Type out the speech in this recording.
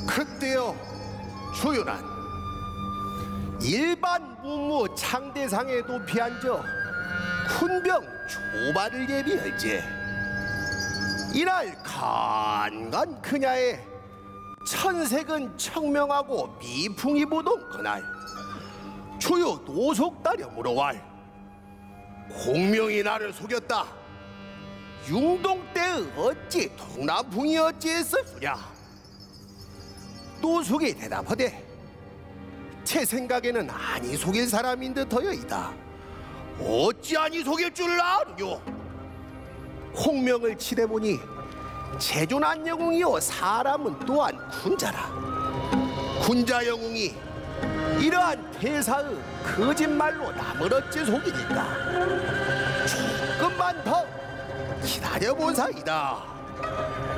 그때요 주윤한 일반 무무 창대상에 높이 앉아 군병 조발을 예비할지. 이날 간간 그냐에 천색은 청명하고 미풍이 보던 그날 주요 노속다려 물어왈. 공명이 나를 속였다. 융동 때의 어찌 동남풍이 어찌했었느냐. 노속이 대답하되 제 생각에는 아니 속일 사람인 듯하여이다. 어찌 아니 속일 줄 아느뇨. 홍명을 치대보니 재존한 영웅이요 사람은 또한 군자라. 군자 영웅이 이러한 대사의 거짓말로 남을 어찌 속이니까 조금만 더 기다려보사이다.